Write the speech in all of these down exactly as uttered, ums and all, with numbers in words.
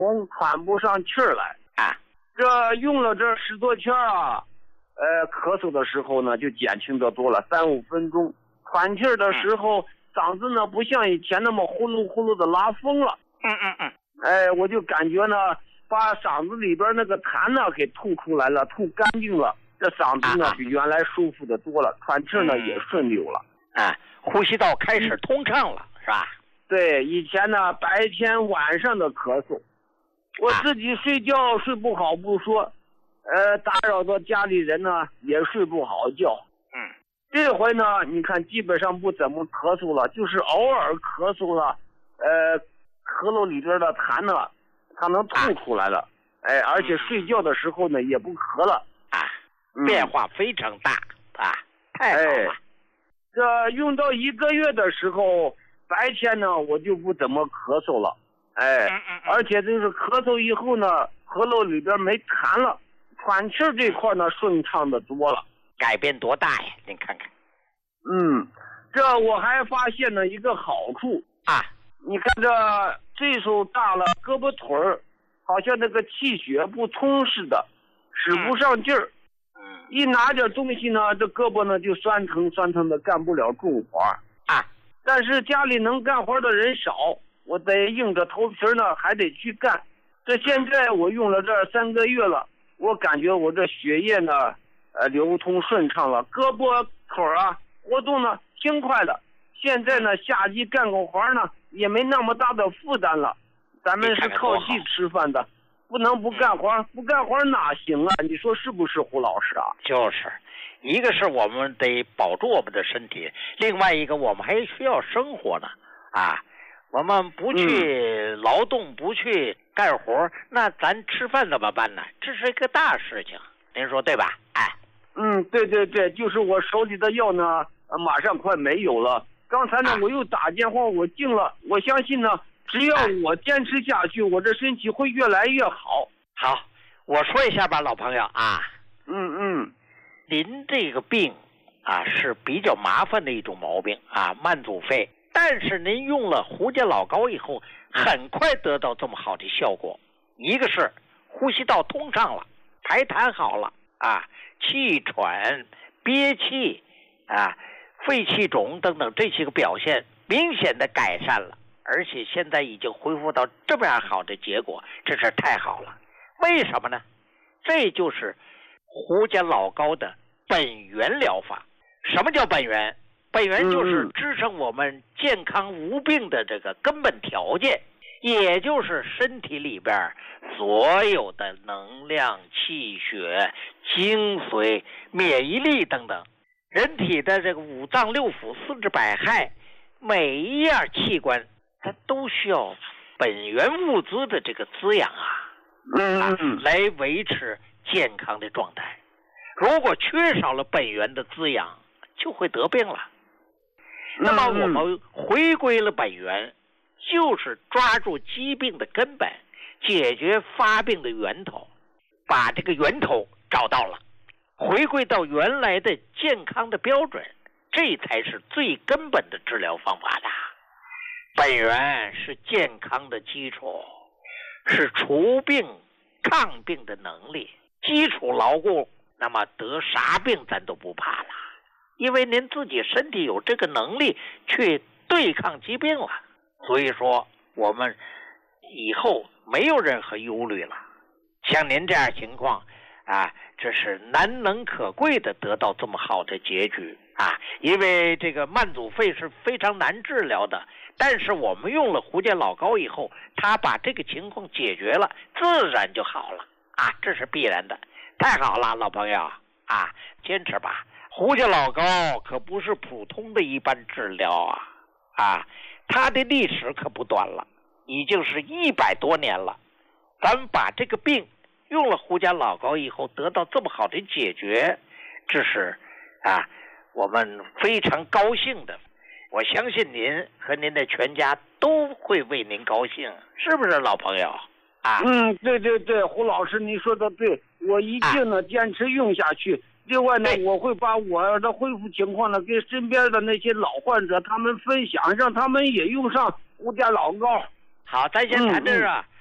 红，喘不上气儿来啊。 这用了这十多天啊，呃，咳嗽的时候呢就减轻的多了，三五分钟。喘气儿的时候，嗯、嗓子呢不像以前那么呼噜呼噜的拉风了。 嗯嗯嗯。 哎，我就感觉呢，把嗓子里边那个痰呢给吐出来了，吐干净了。这嗓子呢、啊、比原来舒服的多了，喘气呢、嗯、也顺溜了。 啊，呼吸道开始通畅了，嗯、是吧？ 对，以前呢白天晚上的咳嗽，我自己睡觉睡不好不说，呃，打扰到家里人呢也睡不好觉。 嗯， 这回呢，你看基本上不怎么咳嗽了，就是偶尔咳嗽了，呃，咳咙里边的痰呢，它能吐出来了，啊、哎，而且睡觉的时候呢也不咳了。 啊，变化非常大、嗯、啊，太好了。 哎，这用到一个月的时候，白天呢我就不怎么咳嗽了，哎， 嗯嗯嗯而且就是咳嗽以后呢，喉咙里边没痰了，喘气这块呢顺畅的多了。 改变多大呀？您看看。 嗯，这我还发现了一个好处啊， 你看这岁数大了，胳膊腿儿好像那个气血不通似的，使不上劲儿。 嗯， 一拿点东西呢，这胳膊呢就酸疼酸疼的，干不了重活啊。 但是家里能干活的人少，我得硬着头皮呢，还得去干。这现在我用了这三个月了，我感觉我这血液呢，呃，流通顺畅了，胳膊腿啊活动呢轻快了。现在呢，下机干个活呢，也没那么大的负担了。咱们是靠气吃饭的，不能不干活，嗯、不干活哪行啊？你说是不是，胡老师啊？ 就是，一个是我们得保住我们的身体，另外一个我们还需要生活呢。啊，我们不去劳动，嗯、不去干活，那咱吃饭怎么办呢？这是一个大事情，您说对吧？哎， 嗯，对对对，就是我手里的药呢，马上快没有了。刚才呢，我又打电话，我进了。我相信呢，只要我坚持下去，我这身体会越来越好。 好，我说一下吧，老朋友啊。 嗯嗯， 您这个病啊是比较麻烦的一种毛病啊，慢阻肺。但是您用了胡家老膏以后，很快得到这么好的效果。一个是呼吸道通畅了，排痰好了啊，气喘、憋气啊。肺气肿等等这些个表现明显的改善了，而且现在已经恢复到这么样好的结果，这是太好了。为什么呢？这就是胡家老膏的本源疗法。什么叫本源？本源就是支撑我们健康无病的这个根本条件，也就是身体里边所有的能量、气血、精髓、免疫力等等。人体的这个五脏六腑、四肢百骸，每一样器官，它都需要本源物资的这个滋养啊， 嗯啊，来维持健康的状态。如果缺少了本源的滋养，就会得病了。那么我们回归了本源，就是抓住疾病的根本，解决发病的源头，把这个源头找到了。回归到原来的健康的标准，这才是最根本的治疗方法的。本源是健康的基础，是除病抗病的能力。基础牢固，那么得啥病咱都不怕了，因为您自己身体有这个能力去对抗疾病了。所以说我们以后没有任何忧虑了。像您这样情况啊，这是难能可贵的得到这么好的结局啊！因为这个慢阻肺是非常难治疗的，但是我们用了胡家老膏以后，它把这个情况解决了，自然就好了啊！这是必然的。太好了，老朋友啊，坚持吧！胡家老膏可不是普通的一般治疗啊啊，它的历史可不短了，已经是一百多年了。咱们把这个病用了胡家老膏以后得到这么好的解决，这是啊我们非常高兴的。我相信您和您的全家都会为您高兴，是不是老朋友啊？ 嗯，对对对，胡老师你说的对，我一定呢、啊、坚持用下去。另外呢，我会把我的恢复情况呢给身边的那些老患者他们分享，让他们也用上胡家老膏。 好，咱先谈这儿啊。嗯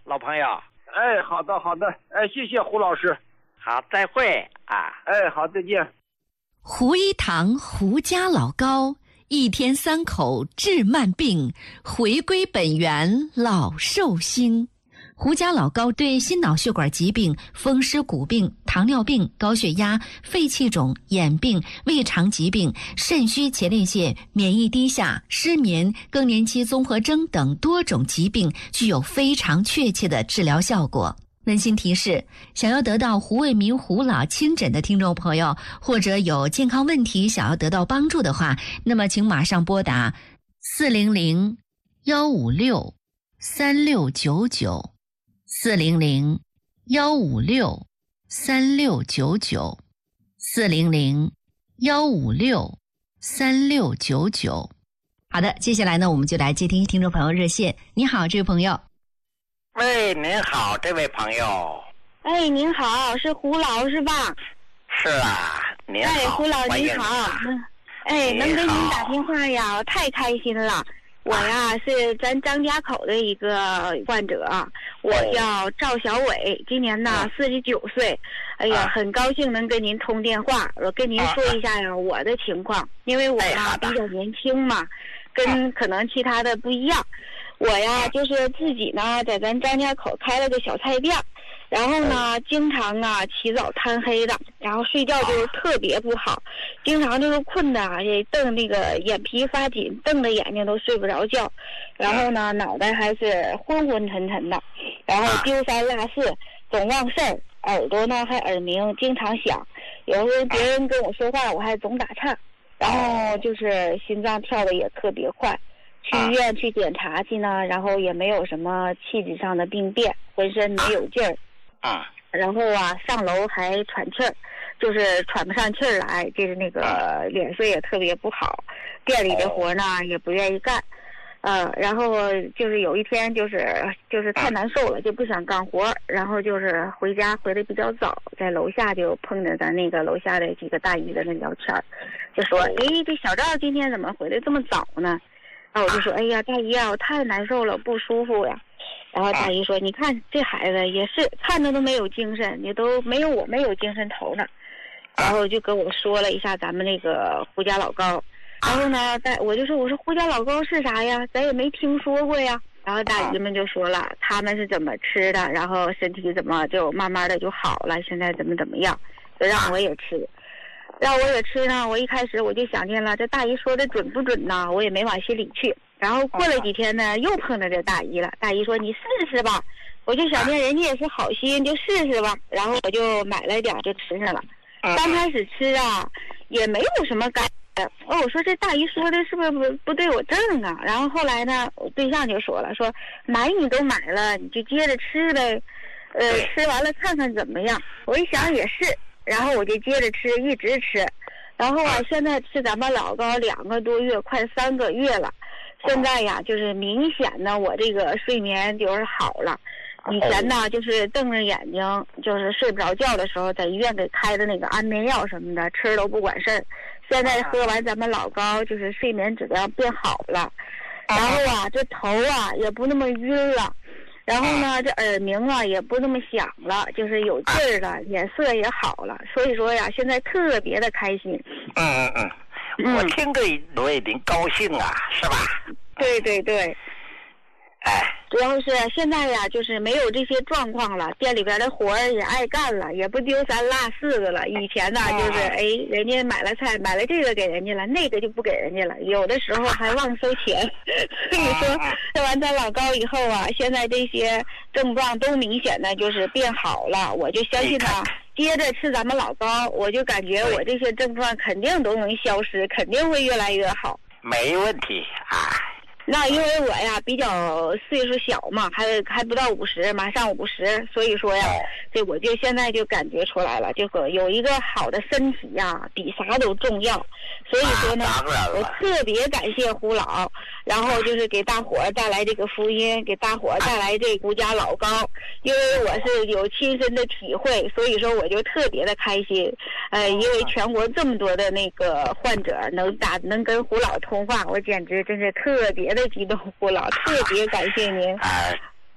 老朋友。 哎，好的好的，哎，谢谢胡老师。 好，再会啊。 哎，好，再见。 胡一堂胡家老高，一天三口治慢病，回归本源老寿星。胡家老高对心脑血管疾病、风湿骨病、糖尿病、高血压、肺气肿、眼病、胃肠疾病、肾虚前列腺、免疫低下、失眠、更年期综合征等多种疾病具有非常确切的治疗效果。温馨提示：想要得到胡卫民胡老亲诊的听众朋友，或者有健康问题想要得到帮助的话，那么请马上拨打四零零幺五六三六九九。四零零幺五六三六九九，四零零幺五六三六九九。好的，接下来呢，我们就来接听听众朋友热线。你好，这位朋友。 喂，您好，这位朋友。 哎，您好，是胡老是吧？ 是啊，您好。 哎，胡老您好。哎，能给您打电话呀，我太开心了。我呀是咱张家口的一个患者，我叫赵小伟，今年呢四十九岁。哎呀，很高兴能跟您通电话，我跟您说一下呀我的情况，因为我呢比较年轻嘛，跟可能其他的不一样。我呀就是自己呢在咱张家口开了个小菜店，然后呢经常啊起早贪黑的，然后睡觉就是特别不好，经常就是困的这瞪那个眼皮发紧，瞪着眼睛都睡不着觉，然后呢脑袋还是昏昏沉沉的，然后丢三落四，总忘事儿，耳朵呢还耳鸣，经常响，有时候别人跟我说话我还总打岔，然后就是心脏跳的也特别快。去医院去检查去呢，然后也没有什么气质上的病变，浑身没有劲儿， 啊， 然后啊上楼还喘气儿，就是喘不上气儿来，就是那个脸色也特别不好，店里的活呢也不愿意干，呃，然后就是有一天就是就是太难受了，就不想干活，然后就是回家回的比较早，在楼下就碰着咱那个楼下的几个大姨在那聊天，就说，哎，这小赵今天怎么回来这么早呢？然后我就说，哎呀，大姨啊，我太难受了，不舒服呀。然后大姨说，你看这孩子也是看着都没有精神，也都没有我没有精神头呢。然后就跟我说了一下咱们那个胡家老高。然后呢，大我就说，我说胡家老高是啥呀？咱也没听说过呀。然后大姨们就说了，他们是怎么吃的，然后身体怎么就慢慢的就好了，现在怎么怎么样，就让我也吃。让我也吃呢，我一开始我就想见了，这大姨说的准不准呢？我也没往心里去。然后过了几天呢，又碰到这大姨了。大姨说你试试吧，我就想见人家也是好心，就试试吧。然后我就买了点就吃上了。刚开始吃啊，也没有什么感觉。哦，我说这大姨说的是不是不不对我正啊？然后后来呢，我对象就说了，说买你都买了，你就接着吃呗。呃，吃完了看看怎么样。我一想也是。然后我就接着吃，一直吃，然后啊，现在吃咱们老高两个多月，快三个月了。现在呀，就是明显的我这个睡眠就是好了。以前呢，就是瞪着眼睛，就是睡不着觉的时候，在医院给开的那个安眠药什么的，吃都不管事儿。现在喝完咱们老高，就是睡眠质量变好了。然后啊，这头啊也不那么晕了。然后呢，这耳鸣啊也不那么响了，就是有劲儿了，脸色也好了，所以说呀，现在特别的开心。 嗯嗯嗯，我听着我也挺高兴啊，是吧？ 对对对。 哎， 主要是现在呀，就是没有这些状况了，店里边的活儿也爱干了，也不丢三落四的了。以前呢，就是哎，人家买了菜，买了这个给人家了，那个就不给人家了，有的时候还忘收钱。所以说，吃完咱老高以后啊，现在这些症状都明显的就是变好了，我就相信他。接着吃咱们老高，我就感觉我这些症状肯定都能消失，肯定会越来越好。 没问题啊。 那因为我呀比较岁数小嘛，还还不到五十，马上五十，所以说呀，这我就现在就感觉出来了，这个有一个好的身体呀，比啥都重要。所以说呢，我特别感谢胡老，然后就是给大伙儿带来这个福音，给大伙儿带来这胡家老高，因为我是有亲身的体会，所以说我就特别的开心。呃，因为全国这么多的那个患者能打能跟胡老通话，我简直真是特别的激动，胡老特别感谢您。 啊，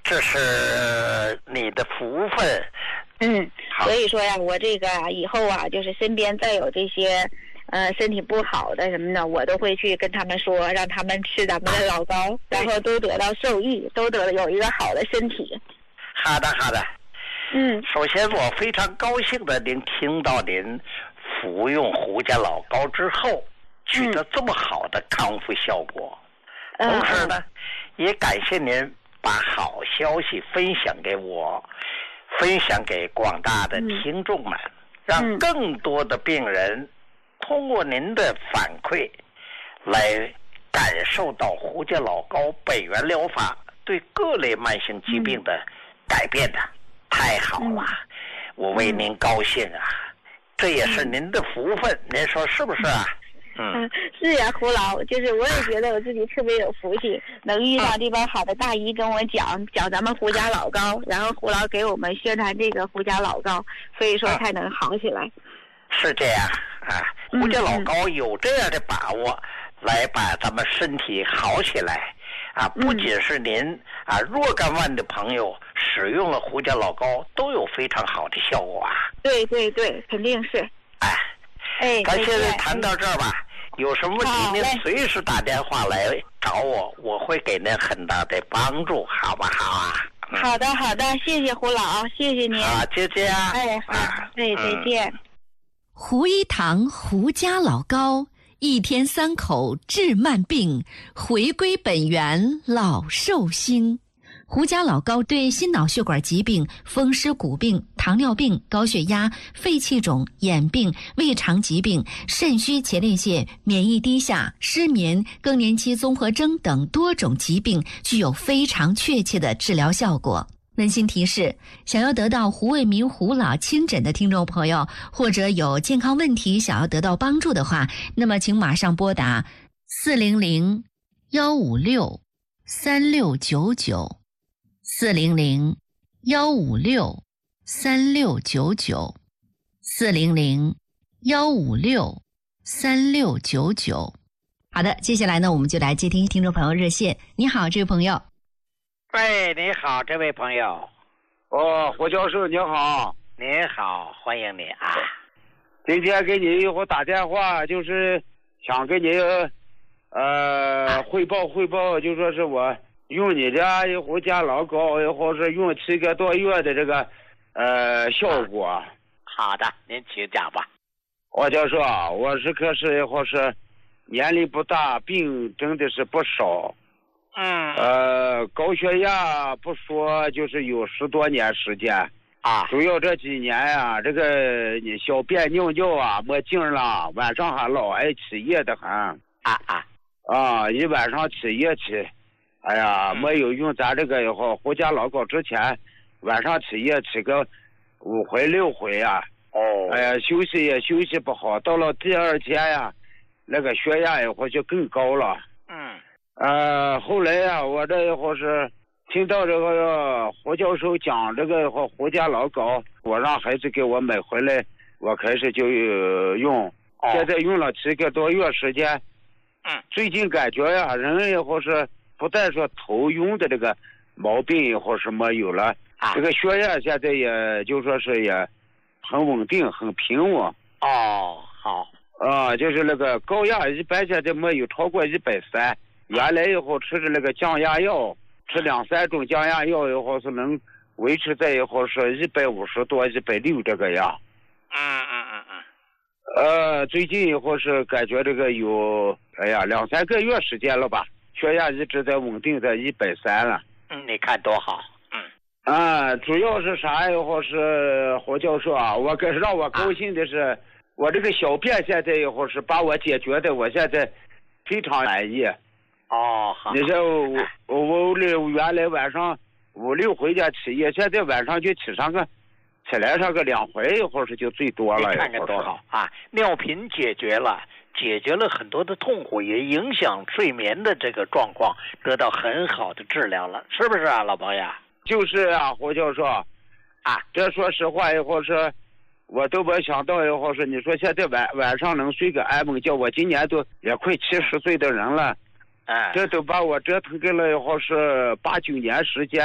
这是你的福分。 嗯，所以说呀，我这个以后啊，就是身边再有这些呃身体不好的什么的，我都会去跟他们说，让他们吃咱们的老高，然后都得到受益，都得有一个好的身体。 好的好的。 嗯， 首先我非常高兴的您听到您服用胡家老高之后取得这么好的康复效果， 嗯、 同时呢、嗯、也感谢您把好消息分享给我，分享给广大的听众们、嗯、让更多的病人通过您的反馈来感受到胡家老高本源疗法对各类慢性疾病的改变的、嗯、太好了、嗯、我为您高兴啊、嗯，这也是您的福分、嗯、您说是不是啊？嗯， 是呀，胡老，就是我也觉得我自己特别有福气，能遇到这帮好的大医跟我讲讲咱们胡家老高，然后胡老给我们宣传这个胡家老高，所以说才能好起来。 是这样啊，胡家老高有这样的把握、嗯、来把咱们身体好起来啊，不仅是您、嗯、啊，若干万的朋友使用了胡家老高都有非常好的效果啊。 对对对，肯定是。 哎哎， 咱现在谈到这儿吧，有什么问题您随时打电话来找我，我会给您很大的帮助，好不好啊？ 嗯、好的好的，谢谢胡老，谢谢您。 好，再见。 哎好，哎再见。嗯、 胡一堂胡家老高，一天三口治慢病，回归本源老寿星。胡家老高对心脑血管疾病、风湿骨病、糖尿病、高血压、肺气肿、眼病、胃肠疾病、肾虚前列腺、免疫低下、失眠、更年期综合征等多种疾病具有非常确切的治疗效果。温馨提示，想要得到胡卫民胡老亲诊的听众朋友，或者有健康问题想要得到帮助的话，那么请马上拨打四零零幺五六三六九九四零零幺五六三六九九四零零幺五六三六九九。好的，接下来呢，我们就来接听听众朋友热线。你好，这位朋友。 喂，你好，这位朋友。 哦，胡教授你好。 你好，欢迎你啊。 今天给你一会儿打电话，就是想给你呃汇报汇报，就说是我用你家一壶加老高，然后是用七个多月的这个呃效果。 啊、好的，您请讲吧。 我教授啊，我是可是或是年龄不大，病真的是不少。 嗯。 呃，高血压不说，就是有十多年时间啊。 主要这几年呀、啊，这个你小便尿尿啊没劲了，晚上还老爱起夜的很。 啊啊。 啊，一晚上起夜起。哎呀，没有用咱这个以后胡家老高之前，晚上起夜起个五回六回啊。 哦。 哎呀，休息也休息不好，到了第二天呀，那个血压以后就更高了。 嗯。 呃，后来呀，我这以后是听到这个胡教授讲这个和胡家老高，我让孩子给我买回来，我开始就用， 哦、 现在用了七个多月时间。 嗯。 最近感觉呀，人以后是。不但说头晕的这个毛病以后是没有了， 啊、 这个血压现在也就说是也很稳定很平稳。 哦，好啊，就是那个高压一般现在没有超过一百三，原来以后吃的那个降压药，吃两三种降压药以后是能维持在以后是一百五十多一百六这个样。 嗯嗯嗯嗯。 呃，最近以后是感觉这个有哎呀两三个月时间了吧。血压一直在稳定在一百三了。 嗯，你看多好。嗯。 啊，主要是啥以后是胡教授啊，我更让我高兴的是，啊、我这个小便现在以后是把我解决的，我现在非常满意。 哦，好。 你说我我我原来晚上五六回家起夜，现在晚上就起上个起来上个两回以后是就最多了。 你看看多好啊！尿频解决了。解决了很多的痛苦，也影响睡眠的这个状况，得到很好的治疗了，是不是啊，老朋友？ 就是啊，胡教授，啊，这说实话以后是，我都没想到以后是，你说现在晚晚上能睡个安稳觉，我今年都也快七十岁的人了， 哎， 这都把我折腾给了以后是八九年时间，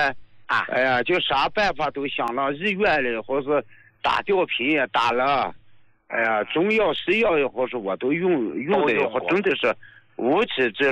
啊。 哎呀，就啥办法都想了，医院里或是打吊瓶也打了，哎呀，中药西药也或是我都用用的，或真的是无稽之